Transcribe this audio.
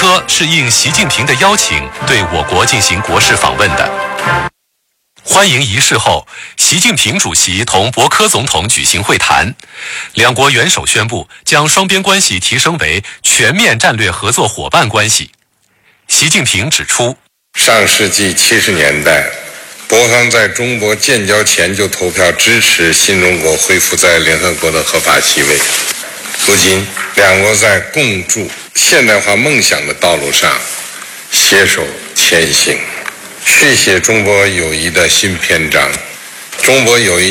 科是应习近平的邀请对我国进行国事访问的。欢迎仪式后，习近平主席同博科总统举行会谈，两国元首宣布将双边关系提升为全面战略合作伙伴关系。习近平指出， 上世纪70年代，博方在中国建交前就投票支持新中国恢复在联合国的合法席位。如今，两国在共筑现代化梦想的道路上携手前行，续写中国友谊的新篇章。中国友谊